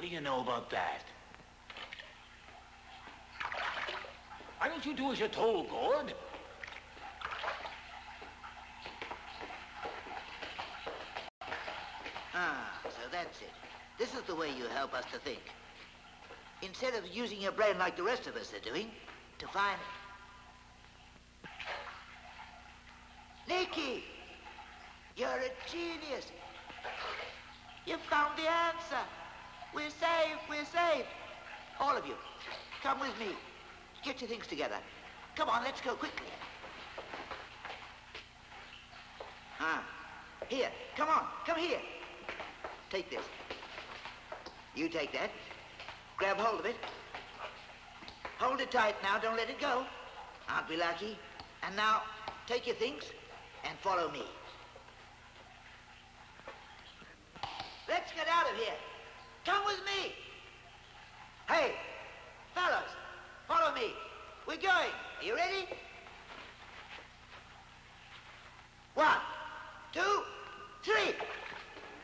do you know about that? Why don't you do as you're told, Gord? Ah, so that's it. This is the way you help us to think. Instead of using your brain like the rest of us are doing, to find... Nicky! You're a genius! You found the answer! We're saved! We're saved! All of you, come with me. Get your things together. Come on, let's go quickly. Here, come on, come here. Take this. You take that. Grab hold of it. Hold it tight now, don't let it go. Aren't we lucky? And now, take your things and follow me. Let's get out of here. Come with me. Hey, fellas, follow me. We're going. Are you ready?